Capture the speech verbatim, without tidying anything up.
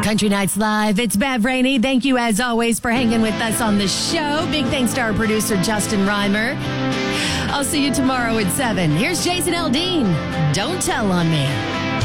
Country Nights Live. It's Bev Rainey. Thank you, as always, for hanging with us on the show. Big thanks to our producer, Justin Reimer. I'll see you tomorrow at seven. Here's Jason Aldean. Don't tell on me.